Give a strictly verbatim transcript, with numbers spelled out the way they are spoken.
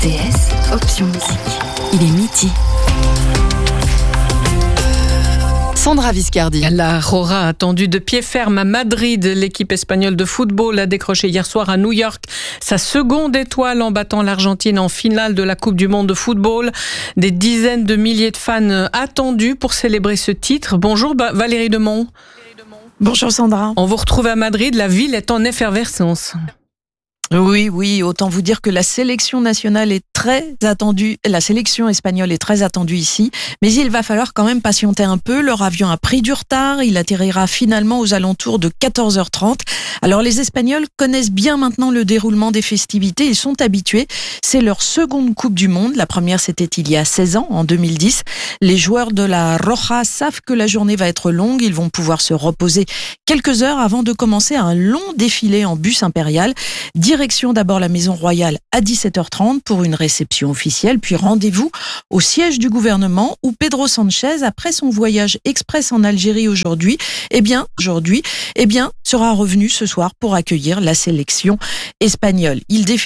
D S, option musique. Il est midi. Sandra Viscardi. La Roja attendue de pied ferme à Madrid. L'équipe espagnole de football a décroché hier soir à New York sa seconde étoile en battant l'Argentine en finale de la Coupe du Monde de football. Des dizaines de milliers de fans attendus pour célébrer ce titre. Bonjour Valérie Demont. Bonjour Sandra. On vous retrouve à Madrid, la ville est en effervescence. Oui, oui, autant vous dire que la sélection nationale est très attendue, la sélection espagnole est très attendue ici, mais il va falloir quand même patienter un peu. Leur avion a pris du retard, il atterrira finalement aux alentours de quatorze heures trente. Alors les Espagnols connaissent bien maintenant le déroulement des festivités, ils sont habitués. C'est leur seconde Coupe du Monde, la première c'était il y a seize ans, en deux mille dix. Les joueurs de la Roja savent que la journée va être longue, ils vont pouvoir se reposer quelques heures avant de commencer un long défilé en bus impérial. Direction d'abord la Maison Royale à dix-sept heures trente pour une réception officielle, puis rendez-vous au siège du gouvernement où Pedro Sánchez, après son voyage express en Algérie aujourd'hui, eh bien, aujourd'hui, eh bien, sera revenu ce soir pour accueillir la sélection espagnole. Il défile